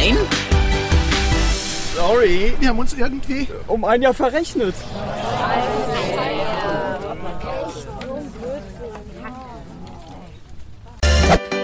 Sorry, wir haben uns irgendwie um ein Jahr verrechnet.